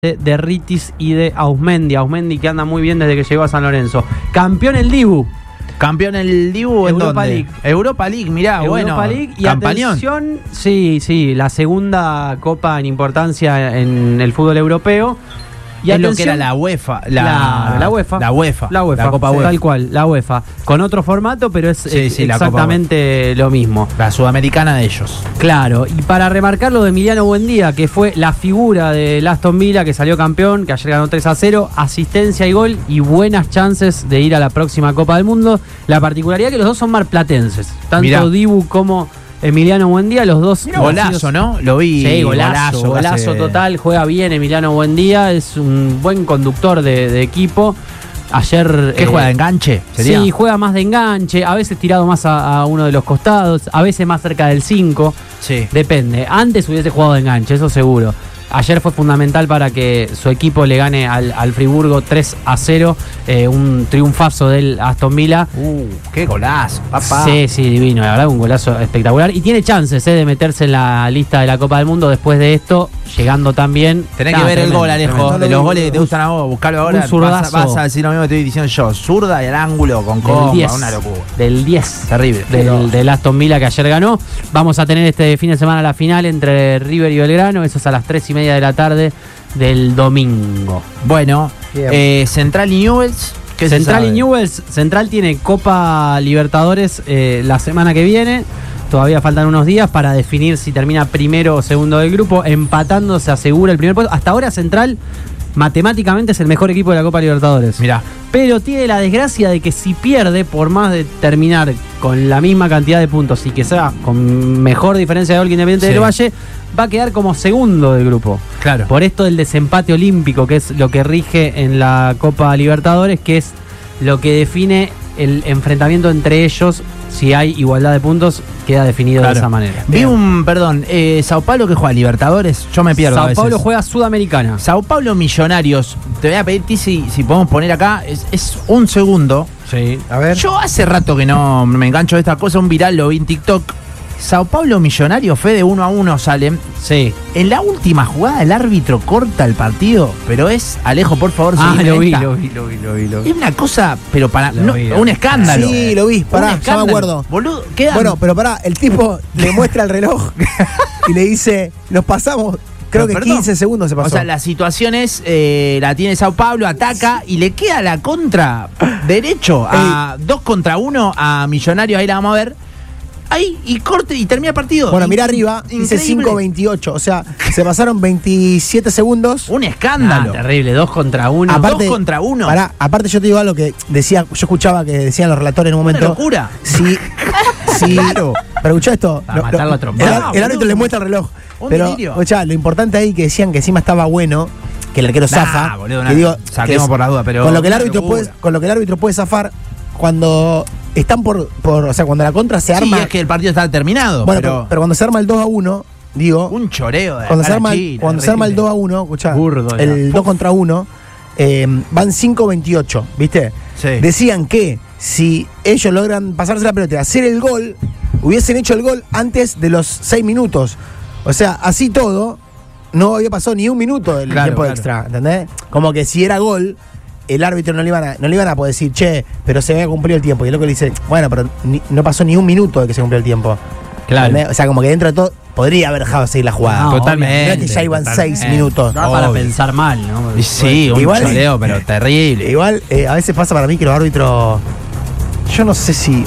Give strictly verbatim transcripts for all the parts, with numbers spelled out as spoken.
de, de Ritis y de Ausmendi. Ausmendi que anda muy bien desde que llegó a San Lorenzo. Campeón el Dibu. Campeón el Dibu en Europa dónde? League. Europa League, mirá, Europa bueno. League y campañón. atención, sí, sí, la segunda copa en importancia en el fútbol europeo. Y es atención, lo que era la UEFA. La, la, la UEFA. La UEFA. La UEFA. La Copa sí, UEFA. Tal cual, la UEFA. Con otro formato, pero es Sí, eh, sí, la exactamente lo mismo. La sudamericana de ellos. Claro, y para remarcar lo de Emiliano Buendía, que fue la figura del Aston Villa, que salió campeón, que ayer ganó tres a cero, asistencia y gol y buenas chances de ir a la próxima Copa del Mundo. La particularidad que los dos son marplatenses, tanto Mirá. Dibu como Emiliano Buendía, los dos. Golazo, ¿no? Lo vi. Sí, golazo, golazo, golazo total, juega bien Emiliano Buendía, es un buen conductor de, de equipo. Ayer. ¿Qué eh, juega de enganche? ¿Sería? Sí, juega más de enganche, a veces tirado más a, a uno de los costados, a veces más cerca del cinco. Sí. Depende. Antes hubiese jugado de enganche, eso seguro. Ayer fue fundamental para que su equipo le gane al, al Friburgo tres a cero. Eh, un triunfazo del Aston Villa. Uh, qué golazo, papá. Sí, sí, divino. La verdad, un golazo espectacular. Y tiene chances eh, de meterse en la lista de la Copa del Mundo después de esto, llegando también. Tenés Nah, que ver tremendo, el gol, Alejo. tremendo. De los goles que te gustan a vos, buscalo ahora. Un zurdazo. Vas, vas a decir lo mismo que estoy diciendo yo. Zurda y al ángulo con Del comba, diez. una locura. Del diez. Terrible. Del, del Aston Villa que ayer ganó. Vamos a tener este fin de semana la final entre River y Belgrano. Eso es a las tres y media de la tarde del domingo. Bueno, eh, Central y Newell's. ¿Qué se Central sabe? y Newell's. Central tiene Copa Libertadores eh, la semana que viene. Todavía faltan unos días para definir si termina primero o segundo del grupo. Empatando se asegura el primer puesto. Hasta ahora Central matemáticamente es el mejor equipo de la Copa Libertadores. Mirá. Pero tiene la desgracia de que si pierde, por más de terminar con la misma cantidad de puntos y que sea con mejor diferencia de gol que Independiente Sí. del Valle, va a quedar como segundo del grupo. Claro. Por esto del desempate olímpico, que es lo que rige en la Copa Libertadores, que es lo que define el enfrentamiento entre ellos. Si hay igualdad de puntos, queda definido Claro. de esa manera. Vi un, perdón, eh, Sao Paulo que juega Libertadores. Yo me pierdo. a Sao veces. Paulo juega Sudamericana. Sao Paulo Millonarios. Te voy a pedir, Tizi, si podemos poner acá. Es, es un segundo. Sí. A ver. Yo hace rato que no me engancho de esta cosa. Un viral lo vi en TikTok. Sao Paulo Millonarios, fe de uno a uno salen. Sí. En la última jugada el árbitro corta el partido, pero es, Alejo, por favor, Ah, seguime lo vi, esta. lo vi, lo vi, lo vi, lo vi. Es una cosa, pero para. Lo no, vi, lo un vi. escándalo. Sí, lo vi, pará, Un ya me escándalo. acuerdo. Boludo, quedan. Bueno, pero pará, el tipo le muestra el reloj y le dice, nos pasamos, creo Pero que perdón. quince segundos se pasó. O sea, la situación es, eh, la tiene Sao Paulo, ataca y le queda la contra derecho a dos contra uno a Millonarios, ahí la vamos a ver. Ahí, y corte, y termina el partido. Bueno, In- mira arriba, dice increíble. cinco veintiocho, o sea, se pasaron veintisiete segundos. Un escándalo. Ah, terrible, dos contra uno. Aparte- dos contra uno. Pará, aparte yo te digo algo que decía, yo escuchaba que decían los relatores en un Una momento. locura. Sí, sí. Claro. Pero escuchá esto. Para lo- matarlo lo- a trompadas. el, No, el árbitro boludo. le muestra el reloj. Un Pero, delirio. escuchá, lo importante ahí que decían que encima estaba bueno, que el arquero Nah, zafa. boludo, que nah, digo, saquemos que por la duda, pero con lo que el una árbitro locura. puede, con lo que el árbitro puede zafar cuando están por, por o sea, cuando la contra se Sí, arma. es que el partido está terminado. bueno, pero, pero, pero cuando se arma el dos a uno, digo, un choreo de cuando se cara arma, el- china, cuando se arma el terrible. dos a uno, escuchá, Burdo era. el dos contra uno, eh, van cinco veintiocho, ¿viste? Sí. Decían que si ellos logran pasarse la pelota y hacer el gol, hubiesen hecho el gol antes de los seis minutos. O sea, así todo, no había pasado ni un minuto del Claro, tiempo claro. extra, ¿entendés? Como que si era gol, el árbitro no le iban a, no le iban a poder decir, che, pero se había cumplido el tiempo. Y el loco le dice, bueno, pero ni- no pasó ni un minuto de que se cumplió el tiempo. Claro. ¿Entendés? O sea, como que dentro de todo, podría haber dejado seguir la jugada. No, Totalmente. No es que ya iban totalmente. seis minutos. Da para Obvio. pensar mal, ¿no? Y sí, un Igual- choreo, pero terrible. Igual, eh, a veces pasa para mí que los árbitros. Yo no sé si.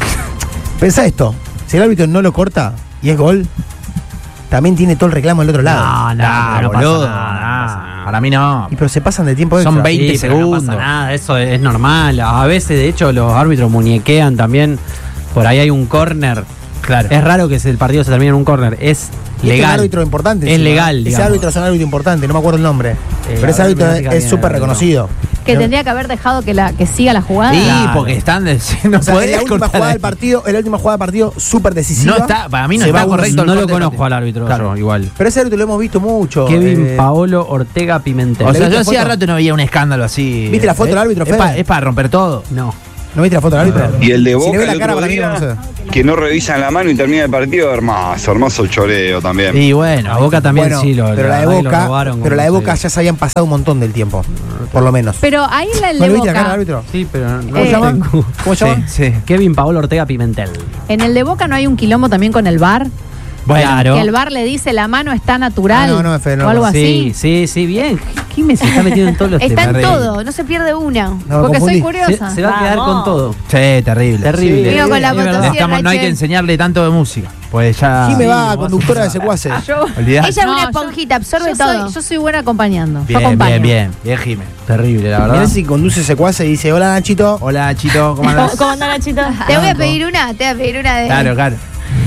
Pensá esto: si el árbitro no lo corta y es gol, también tiene todo el reclamo del otro lado. No, no, Nah, no pasa boludo, nada, no nah, pasa nada. para mí no. Y pero se pasan de tiempo Son extra. veinte Sí, pero no segundos. pasa nada, eso es normal. A veces, de hecho, los árbitros muñequean también. Por ahí hay un córner. Claro. Es raro que el partido se termine en un córner. Es Y este es un legal. árbitro importante. Es encima, legal, ¿no? Ese digamos. árbitro es un árbitro importante, no me acuerdo el nombre. Eh, pero ese a ver, árbitro me es- fija es bien súper el árbitro. reconocido. Que No- tendría que haber dejado que la que siga la jugada. Sí, Claro. porque están diciendo, O sea, en la última cortar jugada ahí. del partido, en la última jugada del partido, súper decisiva. No está, para mí no Se está va uno- correcto el No lo corte del conozco al partido. árbitro, Claro. yo, igual. Pero ese árbitro lo hemos visto mucho. Kevin eh, Paolo Ortega Pimentel. O sea, viste yo la hacía foto? rato no veía un escándalo así. ¿Viste la foto del árbitro, Es Fede? para romper todo. no. ¿No viste la foto del árbitro? Y el de Si Boca le ve la el cara, otro para mí no día, conoce. que no revisan la mano y termina el partido, hermoso, hermoso choreo también. Y bueno, A Boca también Bueno, sí lo pero la de verdad que lo Boca, robaron, pero la de como Boca se- ya se habían pasado un montón del tiempo, por lo menos. Pero ahí la el ¿No de le viste la cara al Boca. árbitro? Sí, pero no ¿Cómo se Eh, llama? tengo. ¿Cómo se llama? sí, sí. Kevin Paolo Ortega Pimentel. En el de Boca no hay un quilombo también con el V A R. Bueno, claro. Que el V A R le dice la mano está natural. Ah, no, no, Fede, no, o algo no. Sí, así. sí, sí, bien. Jiménez se está metiendo en todos los Está temas. en todo, no se pierde una. No, porque soy confundí. curiosa. Se, se va a quedar Vamos. con todo. Sí, terrible. Terrible. Digo, con la Es verdad. potosí. Estamos- no hay que Rachel. enseñarle tanto de música. Pues ya. Jimé va vos a conductora de secuaces. Yo, Olvidate. ella es No, una yo- esponjita, absorbe yo todo. soy- yo soy buena acompañando. yo Bien, acompaño. bien, bien. Bien, Jimé. Terrible, la Mirá verdad. si conduce secuaces y dice, hola Nachito. Hola, Chito, ¿cómo andás? ¿Cómo anda Nachito? Te voy a pedir una, te voy a pedir una de. Claro, claro.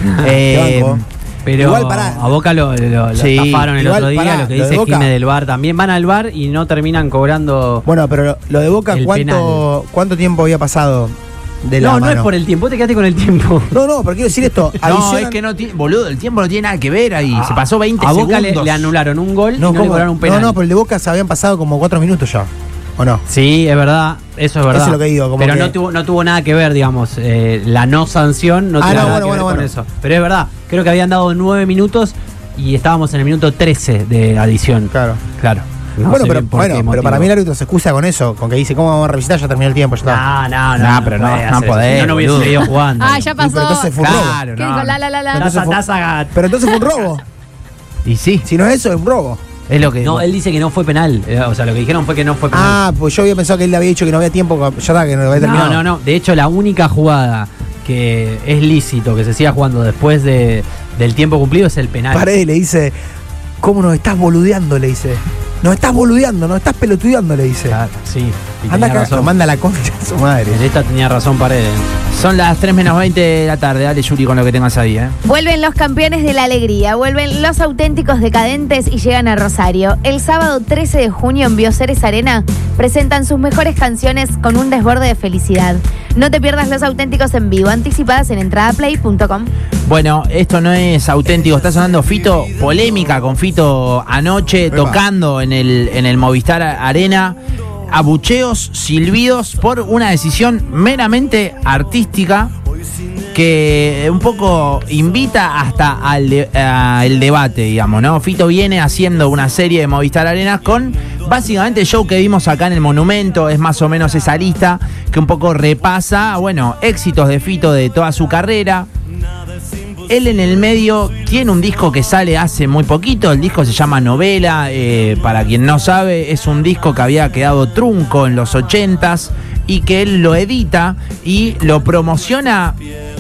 Te Eh, banco. Pero Igual, pará. a Boca lo, lo, lo Sí, estafaron el igual, otro día, pará, lo que lo de dice Boca. Jiménez del V A R. También van al V A R y no terminan cobrando. Bueno, pero lo, lo de Boca, El ¿cuánto, ¿cuánto tiempo había pasado de la no, no mano? es por el tiempo, vos te quedaste con el tiempo. No, no, pero quiero decir esto. no, adicionan- es que no tiene. Boludo, el tiempo no tiene nada que ver ahí. Se pasó veinte A segundos. Boca le, le anularon un gol No, y no le ¿cómo? cobraron un no, penal. no, pero el de Boca se habían pasado como cuatro minutos ya. ¿O no? Sí, es verdad, eso es verdad. Eso es lo que digo, como Pero que- no, tuvo, no tuvo nada que ver, digamos, eh, la no sanción no Ah, tuvo no, nada bueno, que ver bueno, con bueno. eso. Pero es verdad, creo que habían dado nueve minutos y estábamos en el minuto trece de adición. Claro. Claro. No bueno, sé pero, bien por bueno qué pero para motivo. mí el árbitro se excusa con eso, con que dice, ¿cómo vamos a revisitar? Ya terminó el tiempo, ya está. No, no, no. No, pero no, puede no hacer eso. podés, Si no, no hubiese boludo. seguido jugando. Ah, ya Y, pasó. pero entonces fue un robo. Claro, ¿Qué no, dijo? no. La, la, la, la. Entonces Taza, fue- taza. Pero entonces fue un robo. Y sí, Si no es eso, es un robo. es lo que. No, él dice que no fue penal. Eh, O sea, lo que dijeron fue que no fue penal. Ah, pues yo había pensado que él le había dicho que no había tiempo, ya está, que no había terminado. No, no, no. De hecho, la única jugada que es lícito que se siga jugando después de, del tiempo cumplido es el penal. Paredes le dice, ¿cómo nos estás boludeando? Le dice. Nos estás boludeando, nos estás pelotudeando, le dice. Claro, sí. Y Anda tenía acá, lo razón. manda a la concha de su madre. En esta tenía razón Paredes. Son las tres menos veinte de la tarde. Dale, Yuri, con lo que tengas ahí, ¿eh? Vuelven los campeones de la alegría, vuelven los auténticos decadentes y llegan a Rosario. El sábado trece de junio en Bioceres Arena presentan sus mejores canciones con un desborde de felicidad. No te pierdas los auténticos en vivo, anticipadas en entradaplay punto com. Bueno, esto no es auténtico. Está sonando Fito, polémica con Fito anoche, Epa. tocando en el, en el Movistar Arena. Abucheos, silbidos por una decisión meramente artística que un poco invita hasta al de- a el debate, digamos, ¿no? Fito viene haciendo una serie de Movistar Arenas con básicamente el show que vimos acá en el Monumento, es más o menos esa lista que un poco repasa, bueno, éxitos de Fito de toda su carrera. Él en el medio tiene un disco que sale hace muy poquito, el disco se llama Novela, eh, para quien no sabe, es un disco que había quedado trunco en los ochentas y que él lo edita y lo promociona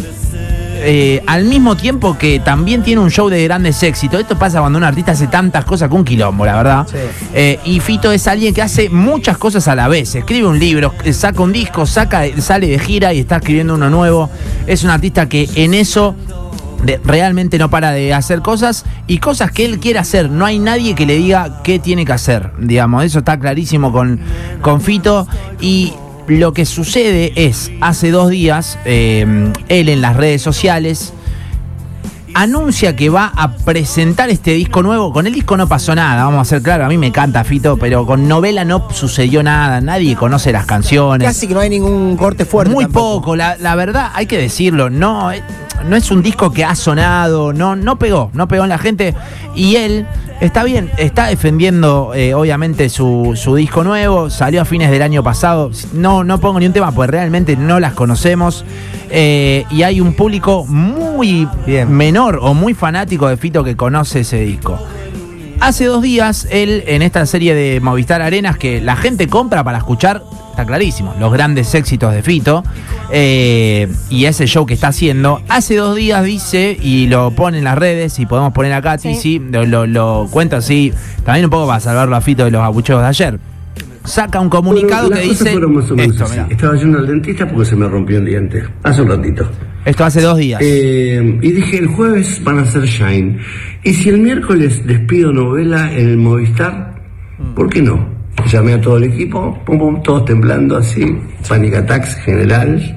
eh, al mismo tiempo que también tiene un show de grandes éxitos. Esto pasa cuando un artista hace tantas cosas con un quilombo, la verdad. Sí. Eh, y Fito es alguien que hace muchas cosas a la vez. Escribe un libro, eh, saca un disco, saca, sale de gira y está escribiendo uno nuevo. Es un artista que en eso de- realmente no para de hacer cosas y cosas que él quiere hacer. No hay nadie que le diga qué tiene que hacer, digamos. Eso está clarísimo con, con Fito. Y lo que sucede es, hace dos días, eh, él en las redes sociales anuncia que va a presentar este disco nuevo. Con el disco no pasó nada, vamos a ser claros. A mí me encanta Fito, pero con Novela no sucedió nada. Nadie conoce las canciones. Casi que no hay ningún corte fuerte. Muy tampoco. poco, la, la verdad, hay que decirlo, no, eh, no es un disco que ha sonado, no, no pegó, no pegó en la gente. Y él está bien, está defendiendo eh, obviamente su, su disco nuevo, salió a fines del año pasado. No, no pongo ni un tema, pues realmente no las conocemos. Eh, y hay un público muy Bien. menor o muy fanático de Fito que conoce ese disco. Hace dos días, él en esta serie de Movistar Arenas que la gente compra para escuchar, está clarísimo, los grandes éxitos de Fito eh, y ese show que está haciendo, hace dos días dice, y lo pone en las redes, y podemos poner acá, sí, sí, lo, lo, lo cuenta así, también un poco para salvarlo a Fito de los abucheos de ayer. Saca un comunicado Bueno, que las cosas dice fueron más o menos esto, así. mirá. Estaba yendo al dentista porque se me rompió un diente hace un ratito. Esto hace dos días. Eh, y dije, el jueves van a hacer Shine. Y si el miércoles les pido Novela en el Movistar, ¿por qué no? Llamé a todo el equipo, pum, pum, todos temblando así, panic attacks general.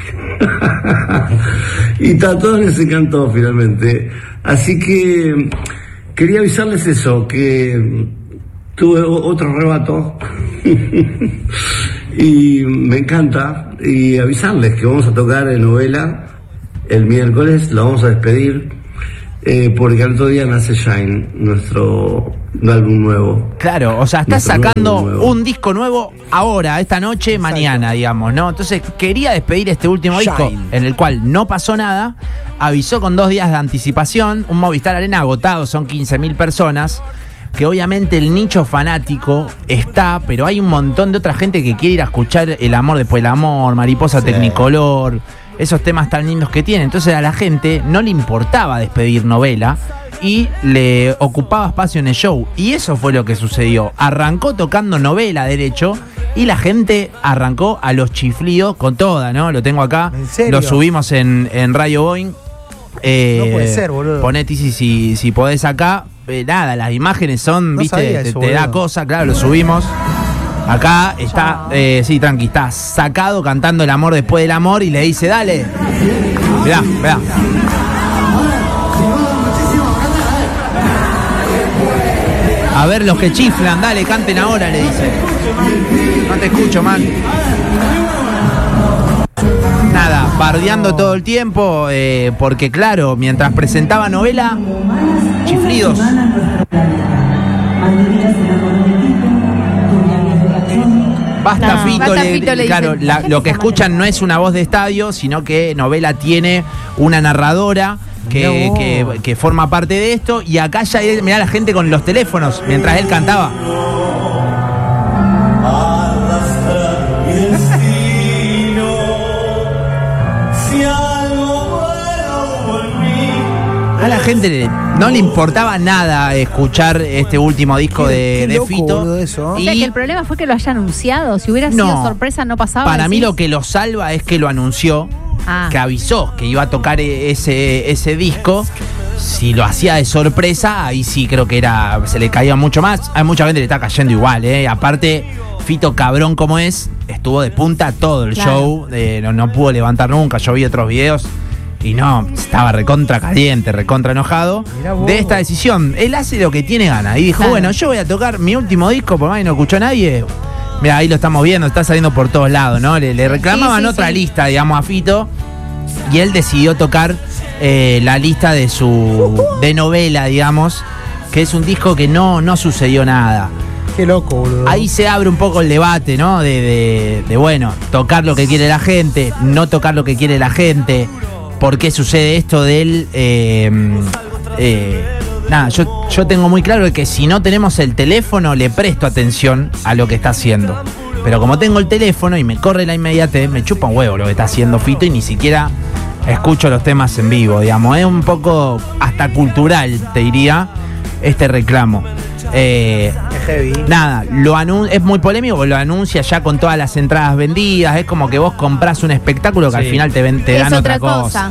Y a todos les encantó finalmente. Así que quería avisarles eso, que tuve o- otro rebato. Y me encanta, y avisarles que vamos a tocar en novela el miércoles, lo vamos a despedir, eh, porque al otro día nace Shine, nuestro álbum nuevo. Claro, o sea, estás Nuestro sacando nuevo, nuevo. un disco nuevo ahora, esta noche, Exacto. mañana, digamos, ¿no? Entonces quería despedir este último disco Shine. en el cual no pasó nada, avisó con dos días de anticipación, un Movistar Arena agotado, son quince mil personas, que obviamente el nicho fanático está, pero hay un montón de otra gente que quiere ir a escuchar El amor después del amor, Mariposa Sí. Tecnicolor, esos temas tan lindos que tiene. Entonces a la gente no le importaba despedir novela y le ocupaba espacio en el show. Y eso fue lo que sucedió. Arrancó tocando novela derecho y la gente arrancó a los chiflidos con toda, ¿no? Lo tengo acá. ¿En serio? Lo subimos en, en Radio Boeing. Eh, No puede ser, boludo. Poné, Tizi, si, si podés acá. Eh, nada, las imágenes son, No viste, sabía te, eso, te da boludo. cosa, claro, lo subimos. Acá está, eh, sí, tranqui, está sacado cantando El amor después del amor y le dice, dale. Mirá, mirá. A ver los que chiflan, dale, canten ahora, le dice. No te escucho, man. Nada, bardeando todo el tiempo, eh, porque claro, mientras presentaba novela, chiflidos. Basta, No, Fito, basta, le- Fito, le claro, dicen. la- lo que escuchan no es una voz de estadio, sino que novela tiene una narradora que, Mirá vos. que- que forma parte de esto, y acá ya mirá la gente con los teléfonos mientras él cantaba. A la gente le- no le importaba nada escuchar este último disco Qué- de, qué de loco, Fito. boludo, eso, ¿eh? O sea que el problema fue que lo haya anunciado. Si hubiera sido No. sorpresa, no pasaba. Para mí decís. lo que lo salva es que lo anunció, Ah. que avisó que iba a tocar e- ese, ese disco. Si lo hacía de sorpresa, ahí sí creo que era se le caía mucho más. Hay mucha gente que le está cayendo igual, ¿eh? Aparte, Fito, cabrón como es, estuvo de punta todo el Claro. show. eh, no, no pudo levantar nunca. Yo vi otros videos y no, estaba recontra caliente, recontra enojado Mirá vos. de esta decisión. Él hace lo que tiene ganas. Y dijo, Claro. bueno, yo voy a tocar mi último disco, por más que no escuchó a nadie. Mira, ahí lo estamos viendo, está saliendo por todos lados, ¿no? Le, le reclamaban Sí, sí, otra sí. lista, digamos, a Fito. Y él decidió tocar eh, la lista de su de novela, digamos, que es un disco que no, no sucedió nada. Qué loco, boludo. Ahí se abre un poco el debate, ¿no? De, de- de, bueno, tocar lo que quiere la gente, no tocar lo que quiere la gente. ¿Por qué sucede esto de él? Eh, eh, nada, yo, yo tengo muy claro que si no tenemos el teléfono, le presto atención a lo que está haciendo. Pero como tengo el teléfono y me corre la inmediatez, me chupa un huevo lo que está haciendo Fito y ni siquiera escucho los temas en vivo, digamos. Es un poco hasta cultural, te diría, este reclamo. Eh, Es heavy. Nada, lo anun- es muy polémico porque lo anuncia ya con todas las entradas vendidas. Es como que vos comprás un espectáculo que Sí. al final te, ven- te Es dan otra otra cosa. cosa.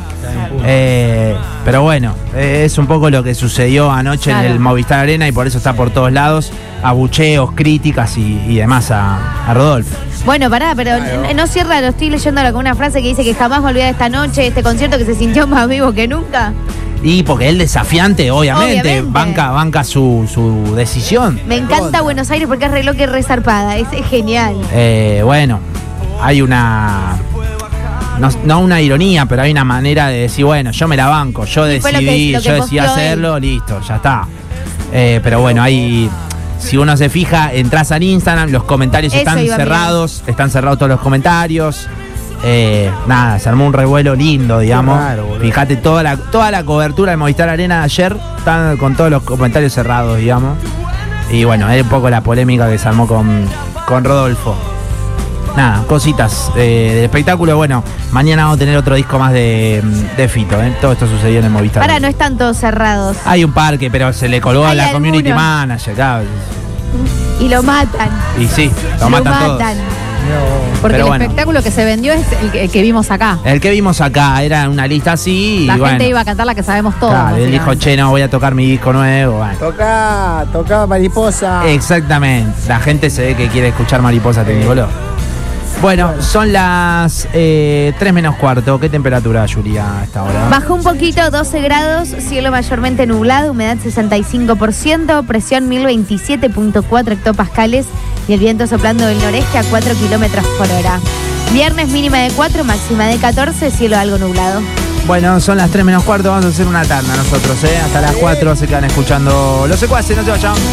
Eh, pero bueno, eh, es un poco lo que sucedió anoche Claro. en el Movistar Arena y por eso está por todos lados. Abucheos, críticas y, y demás a, a Rodolfo. Bueno, pará, pero n- no cierra, lo estoy leyendo con una frase que dice que jamás me olvidé de esta noche, de este concierto que se sintió más vivo que nunca. Y porque él desafiante, obviamente, Obviamente. banca, banca su, su decisión. Me encanta Buenos Aires porque es reloj que re zarpada, es, es genial. Eh, bueno, hay una. No, no una ironía, pero hay una manera de decir, bueno, yo me la banco, yo Y fue lo que- decidí, lo que yo decidí posteó hacerlo, listo, ya está. Eh, pero bueno, hay. Si uno se fija, entras al Instagram, los comentarios Eso están iba cerrados, están cerrados todos los comentarios. Eh, nada, se armó un revuelo lindo, digamos. raro, boludo. Fíjate, toda la, toda la cobertura de Movistar Arena de ayer están con todos los comentarios cerrados, digamos. Y bueno, es un poco la polémica que se armó con, con Rodolfo. Nada, cositas eh, del espectáculo. Bueno, mañana vamos a tener otro disco más de, de Fito, ¿eh? Todo esto sucedió en el Movistar. Ahora no están todos cerrados. Hay un parque, pero se le colgó a Hay la community algunos. manager. claro. Y lo matan. Y sí, lo, matan todos. Porque Pero el bueno. espectáculo que se vendió es el que, el que vimos acá. El que vimos acá era una lista así. Y La bueno, gente iba a cantar la que sabemos todos. claro, él dijo, básicamente. che, no, voy a tocar mi disco nuevo. Bueno. Toca, toca mariposa. Exactamente. La gente se ve que quiere escuchar Mariposa Tecnicolor. Bueno, son las eh, tres menos cuarto. ¿Qué temperatura, Julia, a esta hora? Bajó un poquito, doce grados, cielo mayormente nublado, humedad sesenta y cinco por ciento, presión mil veintisiete punto cuatro hectopascales y el viento soplando del noreste a cuatro kilómetros por hora. Viernes mínima de cuatro, máxima de catorce, cielo algo nublado. Bueno, son las tres menos cuarto, vamos a hacer una tanda nosotros, ¿eh? Hasta las cuatro se quedan escuchando Los Secuaces, no se vayan.